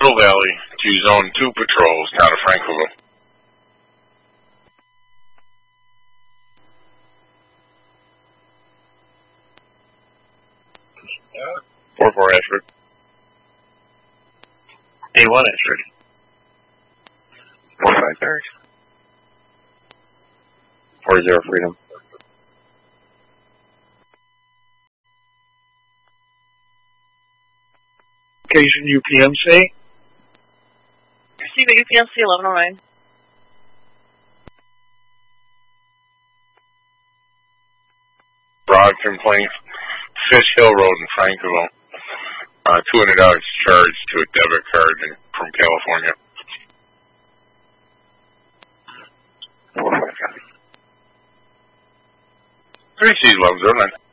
Middle Valley to Zone 2 patrols, town of Franklinville. Four Ashford. A1 Ashford. 45 Barracks. 40 Freedom. Location UPMC. Receive UPMC 1109. Broad complaint, Fish Hill Road in Franklinville. $200 charged to a debit card from California. 3C 1109.